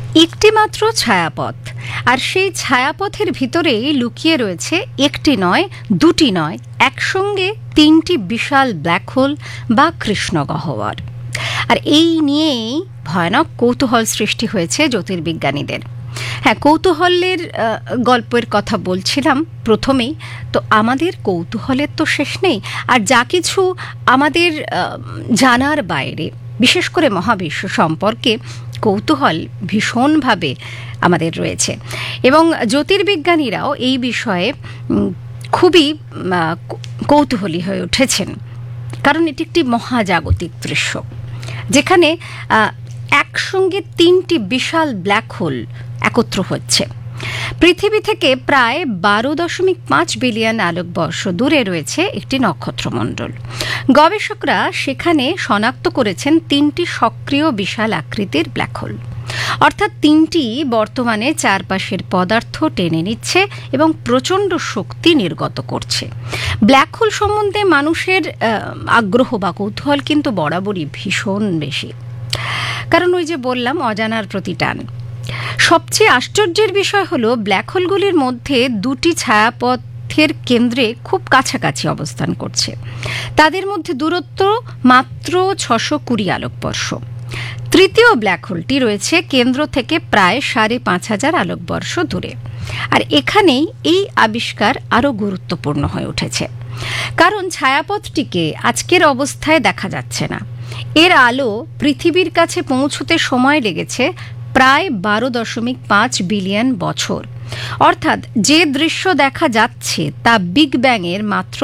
একটি মাত্র ছায়াপথ, আর সেই ছায়াপথের ভিতরেই লুকিয়ে রয়েছে একটি নয়, দুটি নয়, একসঙ্গে তিনটি বিশাল ব্ল্যাক হোল বা কৃষ্ণগহ্বর। আর এই নিয়েই ভয়ানক কৌতূহল সৃষ্টি হয়েছে জ্যোতির্বিজ্ঞানীদের। হ্যাঁ, কৌতূহলের গল্পের কথা বলছিলাম প্রথমেই। তো আমাদের কৌতূহলের তো শেষ নেই, আর যা কিছু আমাদের জানার বাইরে, বিশেষ করে মহাবিশ্ব সম্পর্কে কৌতূহল ভীষণভাবে আমাদের রয়েছে, এবং জ্যোতির্বিজ্ঞানীরাও এই বিষয়ে খুবই কৌতূহলী হয়ে উঠেছেন। কারণ এটি একটি মহাজাগতিক দৃশ্য, যেখানে একসঙ্গে তিনটি বিশাল ব্ল্যাক হোল একত্র হচ্ছে। পৃথিবী থেকে প্রায় 12.5 বিলিয়ন আলোকবর্ষ দূরে রয়েছে একটি নক্ষত্রমণ্ডল। গবেষকরা সেখানে শনাক্ত করেছেন তিনটি সক্রিয় বিশাল আকৃতির ব্ল্যাক হোল, অর্থাৎ তিনটি বর্তমানে চারপাশের পদার্থ টেনে নিচ্ছে এবং প্রচণ্ড শক্তি নির্গত করছে। ব্ল্যাক হোল সম্বন্ধে মানুষের আগ্রহ বা কৌতূহল কিন্তু বরাবরই ভীষণ বেশি, কারণ ওই যে বললাম, অজানার প্রতি টান। সবচেয়ে আশ্চর্যের বিষয় হলো ব্ল্যাক হোলগুলির মধ্যে দুটি ছায়াপথের কেন্দ্রে খুব কাছাকাছি অবস্থান করছে। তাদের মধ্যে দূরত্ব মাত্র 620 আলোকবর্ষ। তৃতীয় ব্ল্যাক হোলটি রয়েছে কেন্দ্র থেকে প্রায় 5,500 আলোকবর্ষ দূরে। আর এখানেই এই আবিষ্কার আরও গুরুত্বপূর্ণ হয়ে উঠেছে, কারণ ছায়াপথটিকে আজকের অবস্থায় দেখা যাচ্ছে না। এর আলো পৃথিবীর কাছে পৌঁছতে সময় লেগেছে প্রায় 12.5 বিলিয়ন বছর। অর্থাৎ যে দৃশ্য দেখা যাচ্ছে তা বিগ ব্যাংয়ের মাত্র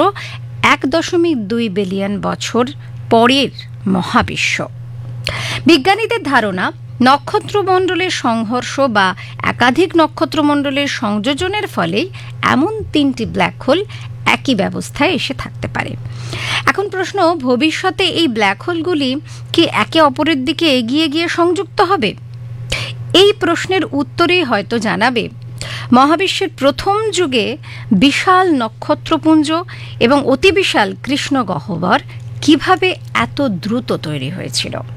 1.2 বিলিয়ন বছর পরের মহাবিশ্ব। বিজ্ঞানীদের ধারণা, নক্ষত্রমণ্ডলের সংঘর্ষ বা একাধিক নক্ষত্রমণ্ডলের সংযোজনের ফলেই এমন তিনটি ব্ল্যাক হোল একই ব্যবস্থায় এসে থাকতে পারে। এখন প্রশ্ন, ভবিষ্যতে এই ব্ল্যাক হোলগুলি কি একে অপরের দিকে এগিয়ে গিয়ে সংযুক্ত হবে? এই প্রশ্নের উত্তরেই হয়তো জানাবে মহাবিশ্বের প্রথম যুগে বিশাল নক্ষত্রপুঞ্জ এবং অতি বিশাল কৃষ্ণগহ্বর কিভাবে এত দ্রুত তৈরি হয়েছিল।